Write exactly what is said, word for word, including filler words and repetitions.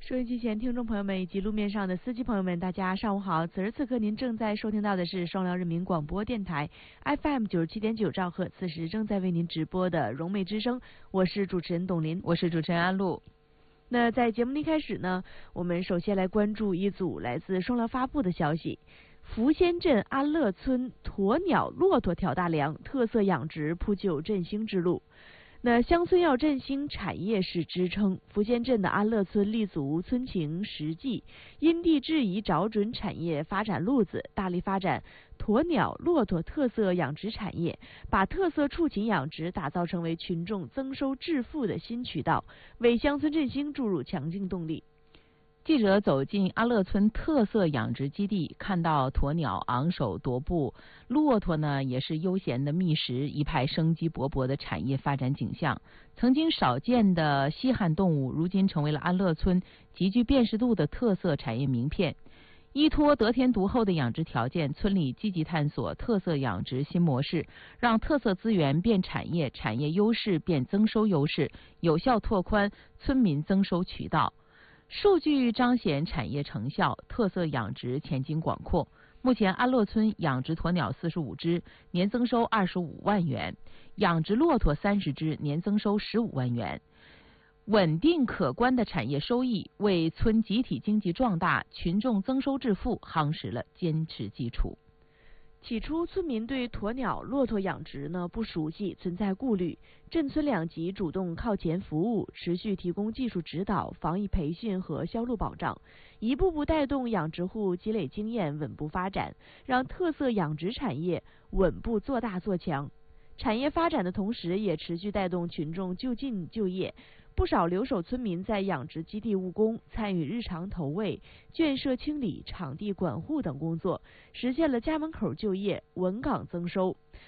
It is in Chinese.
收音机前听众朋友们以及路面上的司机朋友们，大家上午好！此时此刻您正在收听到的是双辽人民广播电台 F M 九十七点九兆赫，此时正在为您直播的荣美之声，我是主持人董林， 我是主持人安露。 那在节目的一开始呢，我们首先来关注一组来自双辽发布的消息：福仙镇安乐村鸵鸟骆驼挑大梁，特色养殖铺就振兴之路。那乡村要振兴，产业是支撑。福仙镇的安乐村立足村情实际，因地制宜找准产业发展路子，大力发展鸵鸟、骆驼特色养殖产业，把特色畜禽养殖打造成为群众增收致富的新渠道，为乡村振兴注入强劲动力。 记者走进安乐村特色养殖基地，看到鸵鸟昂首踱步，骆驼呢也是悠闲的觅食，一派生机勃勃的产业发展景象。曾经少见的稀罕动物，如今成为了安乐村极具辨识度的特色产业名片。依托得天独厚的养殖条件，村里积极探索特色养殖新模式，让特色资源变产业，产业优势变增收优势，有效拓宽村民增收渠道。数据彰显产业成效，特色养殖前景广阔。目前安乐村养殖鸵鸟四十五只，年增收二十五万元；养殖骆驼三十只，年增收十五万元。稳定可观的产业收益，为村集体经济壮大、群众增收致富夯实了坚实基础。 起初，村民对鸵鸟、骆驼养殖呢不熟悉，存在顾虑。镇村两级主动靠前服务，持续提供技术指导、防疫培训和销路保障，一步步带动养殖户积累经验，稳步发展，让特色养殖产业稳步做大做强。产业发展的同时，也持续带动群众就近就业。不少留守村民在养殖基地务工，参与日常投喂、圈舍清理、场地管护等工作，实现了家门口就业、稳岗增收。